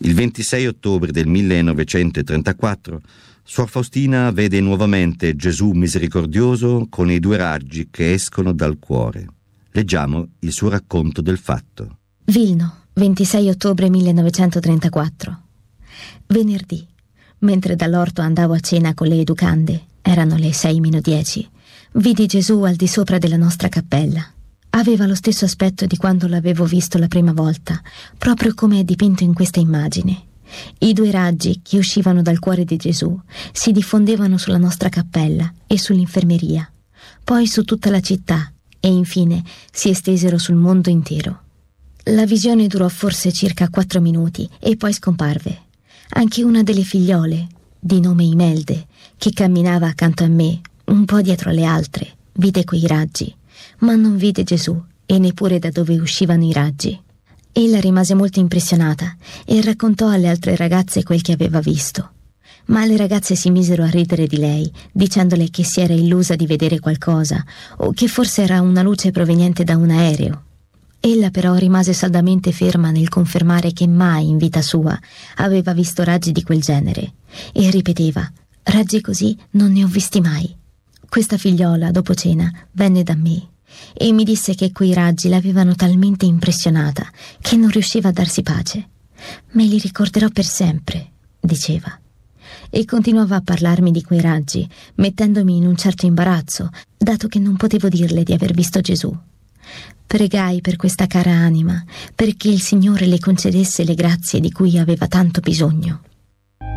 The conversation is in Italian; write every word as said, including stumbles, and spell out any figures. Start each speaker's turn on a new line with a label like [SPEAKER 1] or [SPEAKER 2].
[SPEAKER 1] Il ventisei ottobre del millenovecentotrentaquattro, Suor Faustina vede nuovamente Gesù misericordioso con i due raggi che escono dal cuore. Leggiamo il suo racconto del fatto.
[SPEAKER 2] Vilno, ventisei ottobre millenovecentotrentaquattro. Venerdì, mentre dall'orto andavo a cena con le educande, erano le sei meno dieci, vidi Gesù al di sopra della nostra cappella. Aveva lo stesso aspetto di quando l'avevo visto la prima volta, proprio come è dipinto in questa immagine. I due raggi che uscivano dal cuore di Gesù si diffondevano sulla nostra cappella e sull'infermeria, poi su tutta la città e infine si estesero sul mondo intero. La visione durò forse circa quattro minuti e poi scomparve. Anche una delle figliole, di nome Imelde, che camminava accanto a me, un po' dietro alle altre, vide quei raggi, ma non vide Gesù e neppure da dove uscivano i raggi. Ella rimase molto impressionata e raccontò alle altre ragazze quel che aveva visto. Ma le ragazze si misero a ridere di lei, dicendole che si era illusa di vedere qualcosa o che forse era una luce proveniente da un aereo. Ella però rimase saldamente ferma nel confermare che mai in vita sua aveva visto raggi di quel genere e ripeteva: raggi così non ne ho visti mai. Questa figliola, dopo cena, venne da me e mi disse che quei raggi l'avevano talmente impressionata che non riusciva a darsi pace. Me li ricorderò per sempre, diceva. E continuava a parlarmi di quei raggi, mettendomi in un certo imbarazzo, dato che non potevo dirle di aver visto Gesù. Pregai per questa cara anima, perché il Signore le concedesse le grazie di cui aveva tanto bisogno.